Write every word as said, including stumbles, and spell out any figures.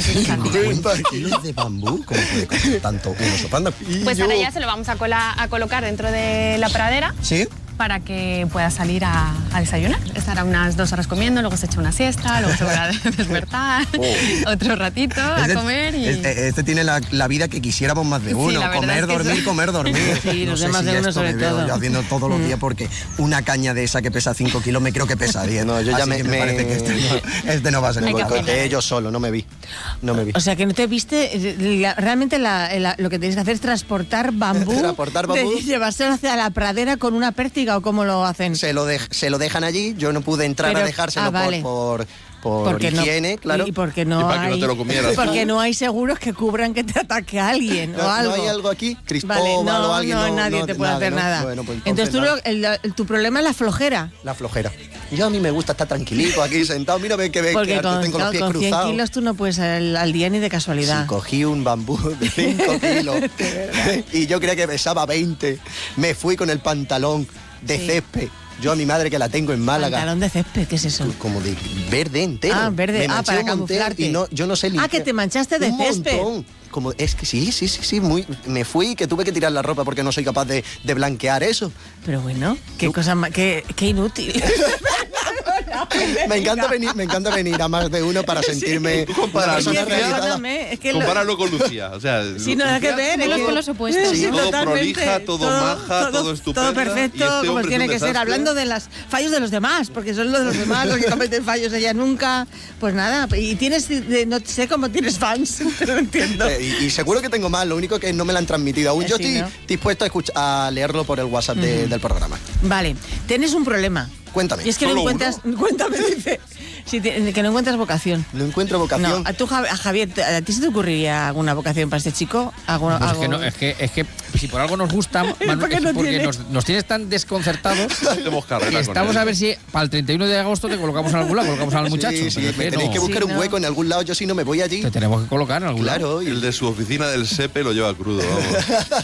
cincuenta kilos de bambú, ¿cómo puede comer tanto un oso panda? Pues ahora ya se lo vamos a, cola, a colocar dentro de la pradera. ¿Sí? Para que pueda salir a, a desayunar. Estará unas dos horas comiendo, luego se echa una siesta, luego se va a despertar, oh. otro ratito a este, comer y... Este, este tiene la, la vida que quisiéramos más de uno. Sí, comer, dormir, eso... comer, dormir. Sí, no los sé demás si de uno sobre me veo todo. yo haciendo todos los días porque una caña de esa que pesa cinco kilos me creo que pesa diez. No, yo ya Así me, que me, me parece que este no, este no va a ser. Me el boicoteé yo solo, no me vi. No me vi. O sea, que no te viste... La, realmente la, la, lo que tienes que hacer es transportar bambú. ¿Transportar bambú? De, llevárselo hacia la pradera con una pértiga o cómo lo hacen. Se lo, de, se lo dejan allí, yo no pude entrar Pero, a dejárselo ah, vale. por... por Por higiene, no, claro. Y porque no y para hay, que no te lo comieras. Porque no hay seguros que cubran que te ataque a alguien no, o algo. ¿No hay algo aquí? ¿Cristóbal vale, no, o alguien? No, no nadie no, te puede nadie, hacer ¿no? nada. Bueno, pues entonces, entonces tú, lo, el, tu problema es la flojera. La flojera. Yo a mí me gusta estar tranquilito aquí sentado. Mira, ve que ve porque que con, tengo los pies con cien cruzados. kilos tú no puedes al, al día ni de casualidad. Sí, cogí un bambú de cinco kilos y yo creía que pesaba veinte. Me fui con el pantalón de sí. césped. Yo a mi madre que la tengo en Málaga. ¿Pantalón de césped? ¿Qué es eso? Como de verde entero. Ah, verde. Me ah, para camuflarte. Y no, yo no sé limpiar. Ah, que te manchaste de un césped. Montón. Como, es que sí, sí, sí, sí, muy, me fui que tuve que tirar la ropa porque no soy capaz de, de blanquear eso. Pero bueno, qué ¿Tú? cosa más, qué, qué inútil. me encanta venir, me encanta venir a más de uno para sentirme sí. Compararlo, es que Compáralo con Lucía, o sea, sí, nada que ver, es que con los opuestos. Sí, ¿no? todo Totalmente, prolija, todo, todo maja, todo, todo estupendo. Todo perfecto, este como tiene que desastre. ser. Hablando de los fallos de los demás, porque son los de los demás los que cometen fallos, ella nunca. Pues nada, y tienes, no sé cómo tienes fans, pero no entiendo. Eh, y, y seguro que tengo más, lo único que no me lo han transmitido aún. Eh, Yo sí, estoy ¿no? dispuesto a, escuchar, a leerlo por el WhatsApp de, uh-huh. del programa. Vale, tienes un problema. Cuéntame. Y es que no encuentras, uno? cuéntame, dice, si te, que no encuentras vocación. No encuentro vocación. No, a, tú, a Javier, ¿a ti se te ocurriría alguna vocación para este chico? ¿Alguna, pues algo? es, que no, es, que, es que si por algo nos gusta, Manu, ¿Por qué es no porque tiene? nos, nos tienes tan desconcertados y estamos a ver si para el treinta y uno de agosto te colocamos en algún lado, colocamos al muchacho. Sí, sí, pero me es que tenéis no. que buscar sí, un no. hueco en algún lado, yo si no me voy allí. Te tenemos que colocar en algún claro, lado. y el de su oficina del SEPE lo lleva crudo, vamos.